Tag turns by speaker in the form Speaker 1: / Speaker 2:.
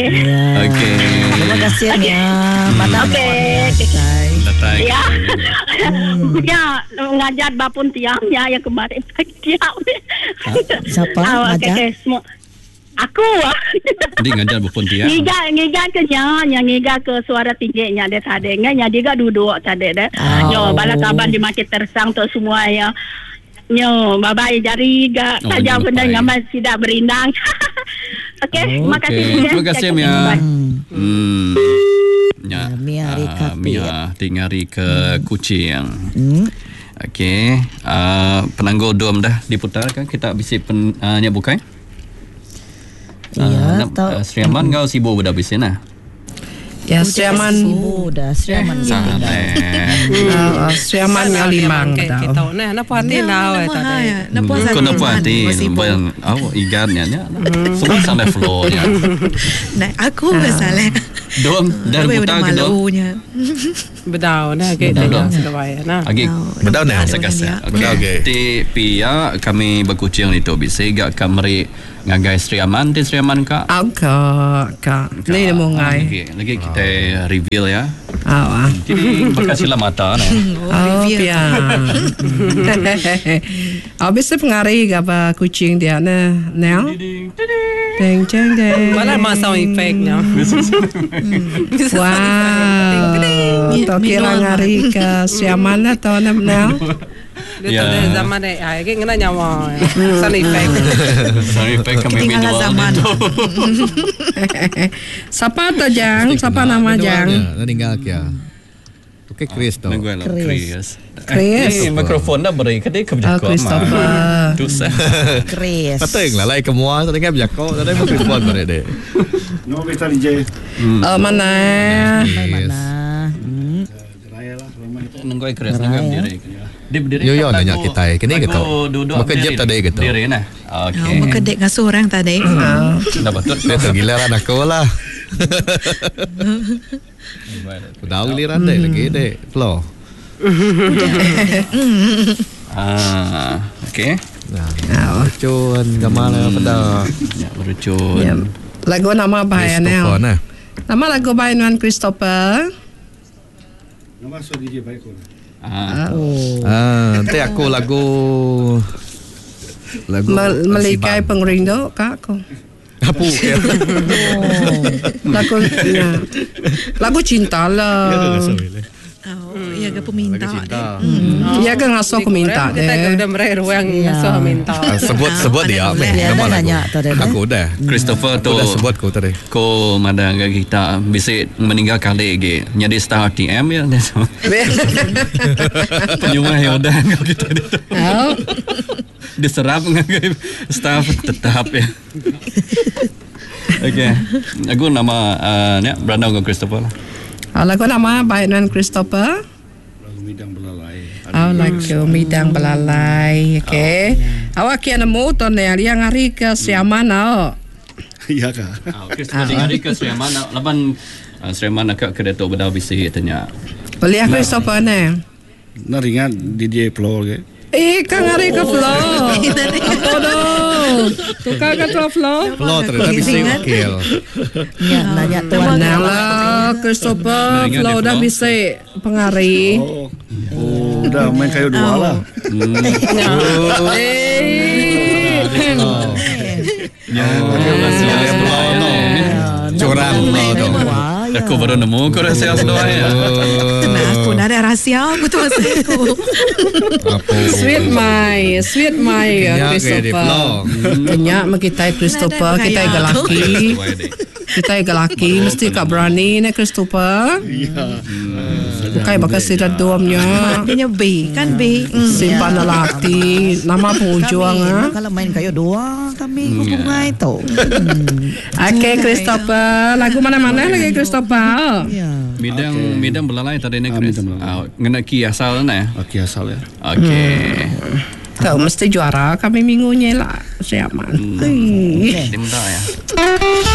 Speaker 1: Ya.
Speaker 2: Okey.
Speaker 1: Terima kasih Mia. Mana
Speaker 2: Datang.
Speaker 3: Ya. Ya, ngajat bapun tiangnya yang kemarin tiang.
Speaker 1: Siapa?
Speaker 3: Okey,
Speaker 1: Ngajak?
Speaker 3: semua. Aku.
Speaker 2: Dia ngajar berpun dia.
Speaker 3: Ngiga ke ngiga ke suara tingginya dia tadi nya dia duduk tadi deh. Yo bala kaban dimakai tersang tu semua ya. Yo babai jari ga saja benda ngamal tidak berindang. Okey, terima kasih.
Speaker 2: Terima kasih Mia. Ya.
Speaker 1: Mia
Speaker 2: Mia tinggal ke Kuching. Okey. Penangguh dom dah diputar kan kita bisik nya bukan?
Speaker 1: Ya,
Speaker 2: Sri Aman kau sibuk dah bisik nah.
Speaker 4: Ya, Sriaman.
Speaker 1: Dah Sriaman.
Speaker 4: Sriaman yang limang
Speaker 5: kita nah napa hati now tadi.
Speaker 2: Kenapa hati bayang igarnya nya. Semua sampai flow nya.
Speaker 6: Nah, aku masalah.
Speaker 2: Dom dan buta ke dom.
Speaker 5: Bedau nah kita sedaya nah.
Speaker 2: Agi
Speaker 7: bedau nah
Speaker 2: sekasa.
Speaker 7: Okey.
Speaker 2: Ti pia kami berkucing itu bisa gak kameri ngagai Sri Aman ti Sri Aman ka.
Speaker 4: Kak. Ni mo ngai.
Speaker 2: Lagi kita reveal ya. Jadi berkasihlah mata nah.
Speaker 4: Pia. Habis pengaruh apa kucing dia nah. Deng deng deng.
Speaker 5: Malah masa efeknya.
Speaker 4: Wow. Tau kira ngari ke siaman lah tau nah.
Speaker 5: Dia zaman deh, kayak ngena nyawa. Sound effect.
Speaker 2: Sound effect kami
Speaker 6: Ketinggalan zaman.
Speaker 4: Siapa tu Jang? Siapa nama Jang?
Speaker 7: Tinggal kia. Okey Chris tu.
Speaker 2: Chris.
Speaker 4: Chris.
Speaker 2: Mikrofon dah beri kedai kebijakon.
Speaker 4: Christopher.
Speaker 2: Dosa.
Speaker 1: Chris.
Speaker 7: Pateng lah lai kemua tu tinggal berjakok tadi mikrofon beri dek.
Speaker 8: No kita DJ.
Speaker 4: Mana?
Speaker 2: Nunggu Chris nunggu diri.
Speaker 7: Yo nanya kita kini ke tau. Maka jep tadi ke tau.
Speaker 2: Diri nah. Okey.
Speaker 6: Mau kedek ngasuh orang tadi.
Speaker 2: Dah betul.
Speaker 7: Dia tergiliran aku lah. Udah giliran dek lagi dek. Flow.
Speaker 2: Okey.
Speaker 7: Nah, cun gamal pada.
Speaker 2: Ya, berucun.
Speaker 4: Lagu nama bayan
Speaker 7: nah.
Speaker 4: Nama lagu bayan Christopher.
Speaker 8: Nama so DJ baik kau.
Speaker 7: Nanti aku lagu
Speaker 4: Melikai pengering tu kak aku.
Speaker 7: Apa?
Speaker 4: Lagu cinta lah.
Speaker 6: Oh, ya ke peminta.
Speaker 4: Ya ke ngasuh aku minta deh.
Speaker 5: Kita udah meraih ruang ngasuh minta.
Speaker 7: Sebut dia.
Speaker 1: Nama nanya tadi.
Speaker 7: Aku dah.
Speaker 2: Christopher tu
Speaker 7: Dah sebut kau tadi.
Speaker 2: Ko madang kita bisa meninggal kali lagi. Jadi star TM ya. Penyumah ya udah kita ni. Diserap ngagai staff tetap ya. Okey. Aku nama ni Brandon ke Christopher lah.
Speaker 4: Lagu nama bayan Christopher.
Speaker 8: Lagu midang belalai.
Speaker 4: Lagu midang belalai. Okey. Awak kian nemu tu ni yang hari ke siaman au.
Speaker 8: Iya kah?
Speaker 2: Christopher hari ke Sriaman. Laban Sriaman nak ke Dato' Bedau bisa tanya.
Speaker 4: Beli Christopher ni.
Speaker 8: Na ringan DJ Flow ke.
Speaker 4: Kang hari ke flow. Apa doh? Tukar ke flow?
Speaker 7: Flow ternyata bisa wakil.
Speaker 1: Ya, nanya tuan.
Speaker 4: Lah, Christopher flow dah bisa pengaruh.
Speaker 8: Udah main kayu dua lah.
Speaker 7: Curang flow tu.
Speaker 2: Aku baru nemu kau rasa doa ya.
Speaker 6: Nah, aku nak ada rahsia aku tu masa aku.
Speaker 4: Sweet my Christopher. Kenyak kita Christopher, kita galaki. Kita galaki mesti kak berani ni Christopher. Bukai bakal sidat domnya.
Speaker 6: Maknanya B kan B.
Speaker 4: Simpan lelaki. Nama pengujuang.
Speaker 1: Kalau main kayu dua kami hubungai tu.
Speaker 4: Okay Christopher. Lagu mana-mana lagi Christopher.
Speaker 2: Midang belalai tadi ni Chris. Ngena ki asal na.
Speaker 8: Aki asal ya.
Speaker 2: Okey.
Speaker 4: Kau mesti juara kami minggunya lah. Siaman.
Speaker 2: Dimda ya.